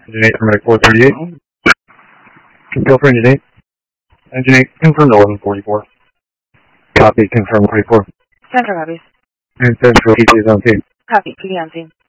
Engine 8 from 438. Confirm for Engine 8. Engine 8, confirmed 1144. Copy, confirm 44. Central copies. And Central PT is on scene. Copy, PD on scene.